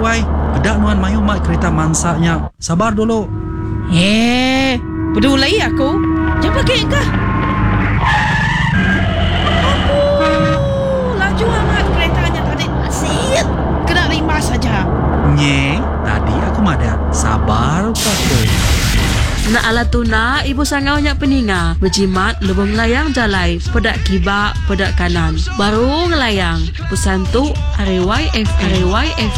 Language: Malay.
Wai. Ada nuan mayu mak kereta mansanya. Sabar dulu. Pedulai aku. Jangan pakai kah? Laju amat keretanya tadi. Asyik. Kena rimas saja. Tadi aku ada. Sabar kakak. Nak alat tu nak ibu sangau nyak peninga berjimat lubung layang jalai pedak kibak pedak kanan baru ngelayang pesan tu RYF